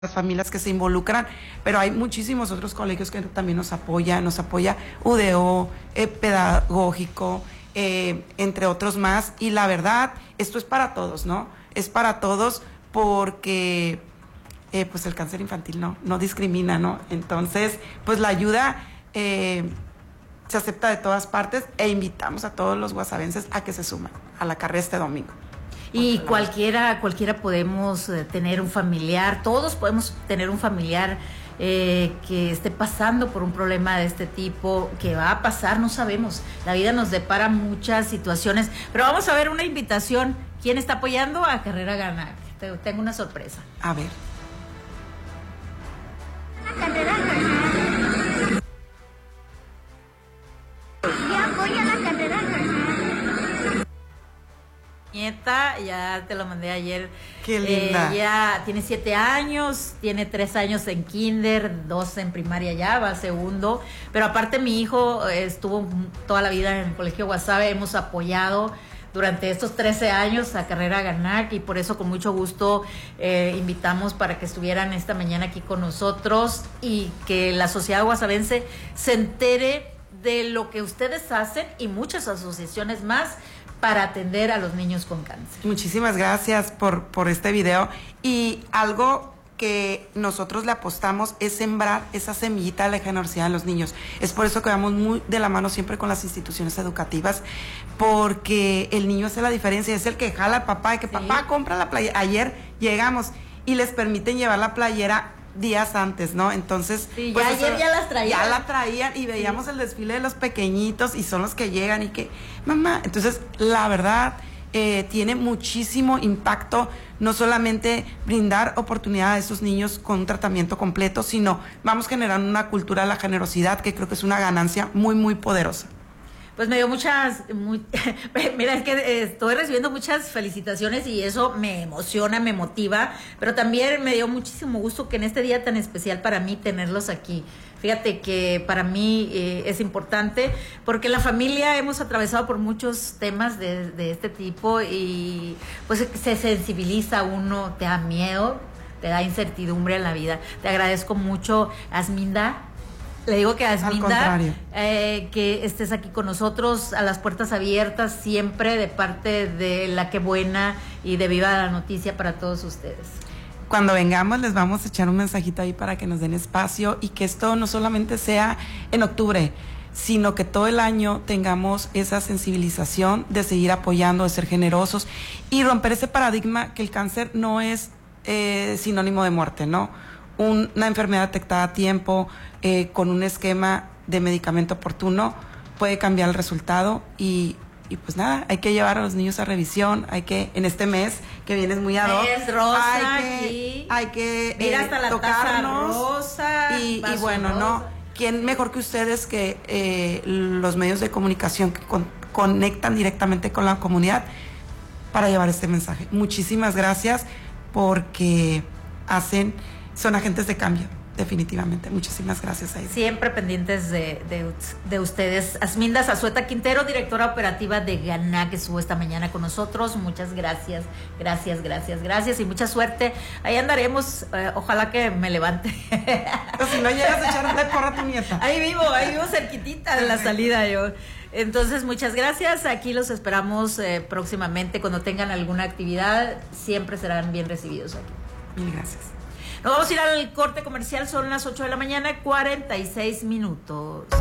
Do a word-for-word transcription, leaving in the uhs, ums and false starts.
las familias que se involucran, pero hay muchísimos otros colegios que también nos apoyan, nos apoya U D O, eh, Pedagógico, eh, entre otros más, y la verdad, esto es para todos, ¿no? Es para todos porque eh, pues el cáncer infantil no, no discrimina, ¿no? Entonces, pues la ayuda eh, se acepta de todas partes e invitamos a todos los guasavenses a que se suman a la carrera este domingo. Y cualquiera, cualquiera podemos eh, tener un familiar, todos podemos tener un familiar eh, que esté pasando por un problema de este tipo, que va a pasar, no sabemos. La vida nos depara muchas situaciones, pero vamos a ver una invitación. ¿Quién está apoyando a Carrera Ganac? Tengo una sorpresa. A ver. Carrera Ganac. Ya apoya la Carrera Ganac. Nieta, ya te lo mandé ayer. Qué linda. Eh, ya tiene siete años, tiene tres años en kinder, dos en primaria ya, va a segundo. Pero aparte mi hijo eh, estuvo toda la vida en el Colegio Guasave, hemos apoyado durante estos trece años a Carrera Ganac y por eso con mucho gusto eh, invitamos para que estuvieran esta mañana aquí con nosotros y que la sociedad guasavense se entere de lo que ustedes hacen y muchas asociaciones más para atender a los niños con cáncer. Muchísimas gracias por, por este video. Y algo que nosotros le apostamos es sembrar esa semillita de la generosidad en los niños. Es por eso que vamos muy de la mano siempre con las instituciones educativas, porque el niño hace la diferencia, es el que jala al papá, y que sí. Papá compra la playera. Ayer llegamos y les permiten llevar la playera días antes, ¿no? Entonces, sí, pues ya eso, ayer ya las traían. Ya la traían y veíamos sí. el desfile de los pequeñitos y son los que llegan y que, mamá, entonces la verdad eh, tiene muchísimo impacto, no solamente brindar oportunidad a esos niños con un tratamiento completo, sino vamos generando una cultura de la generosidad que creo que es una ganancia muy, muy poderosa. Pues me dio muchas, muy, mira, es que estoy recibiendo muchas felicitaciones y eso me emociona, me motiva, pero también me dio muchísimo gusto que en este día tan especial para mí tenerlos aquí. Fíjate que para mí eh, es importante porque en la familia hemos atravesado por muchos temas de, de este tipo y pues se sensibiliza uno, te da miedo, te da incertidumbre en la vida. Te agradezco mucho, Asminda. Le digo que a Asminda, eh, que estés aquí con nosotros, a las puertas abiertas siempre de parte de La Que Buena y de Viva la Noticia para todos ustedes. Cuando vengamos les vamos a echar un mensajito ahí para que nos den espacio y que esto no solamente sea en octubre, sino que todo el año tengamos esa sensibilización de seguir apoyando, de ser generosos y romper ese paradigma que el cáncer no es eh, sinónimo de muerte, ¿no? Un, una enfermedad detectada a tiempo, eh, con un esquema de medicamento oportuno, puede cambiar el resultado y, y pues nada, hay que llevar a los niños a revisión, hay que, en este mes que vienes muy ad hoc, es rosa hay que, aquí. hay que Mira eh, hasta la tocarnos rosa, y, y bueno, rosa. No, ¿quién mejor que ustedes que eh, los medios de comunicación que con, conectan directamente con la comunidad para llevar este mensaje? Muchísimas gracias porque hacen... son agentes de cambio, definitivamente. Muchísimas gracias a ellos. Siempre pendientes de, de, de ustedes. Asminda Zazueta Quintero, directora operativa de Ganac, que estuvo esta mañana con nosotros. Muchas gracias, gracias, gracias, gracias y mucha suerte. Ahí andaremos, eh, ojalá que me levante. Pero si no llegas a echarle porra a tu nieta. Ahí vivo, ahí vivo cerquitita de la salida yo. Entonces, muchas gracias. Aquí los esperamos eh, próximamente. Cuando tengan alguna actividad, siempre serán bien recibidos aquí. Mil gracias. Nos vamos a ir al corte comercial, son las ocho de la mañana, cuarenta y seis minutos.